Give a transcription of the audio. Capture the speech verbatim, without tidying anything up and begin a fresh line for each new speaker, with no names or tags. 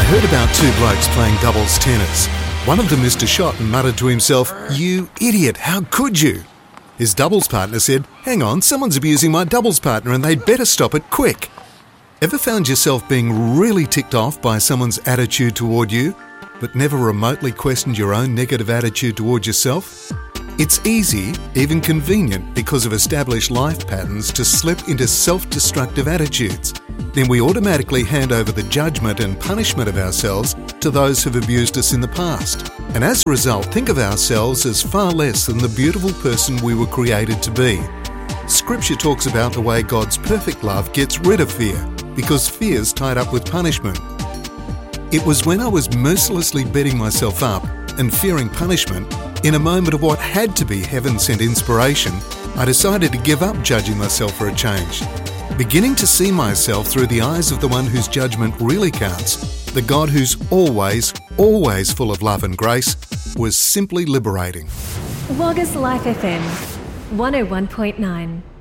heard about two blokes playing doubles tennis. One of them missed a shot and muttered to himself, "You idiot, how could you?" His doubles partner said, "Hang on, someone's abusing my doubles partner and they'd better stop it quick." Ever found yourself being really ticked off by someone's attitude toward you, but never remotely questioned your own negative attitude toward yourself? It's easy, even convenient, because of established life patterns to slip into self-destructive attitudes. Then we automatically hand over the judgment and punishment of ourselves to those who've abused us in the past. And as a result, think of ourselves as far less than the beautiful person we were created to be. Scripture talks about the way God's perfect love gets rid of fear, because fear's tied up with punishment. It was when I was mercilessly beating myself up and fearing punishment, in a moment of what had to be heaven-sent inspiration, I decided to give up judging myself for a change. Beginning to see myself through the eyes of the one whose judgment really counts, the God who's always, always full of love and grace, was simply liberating.
Waggas Life F M, one oh one point nine.